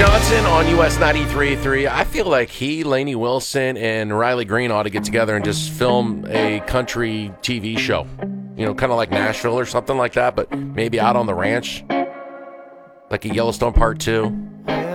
Johnson on US 93.3. I feel like he, Lainey Wilson, and Riley Green ought to get together and just film a country TV show. You know, kind of like Nashville or something like that, but maybe out on the ranch. Like a Yellowstone Part 2.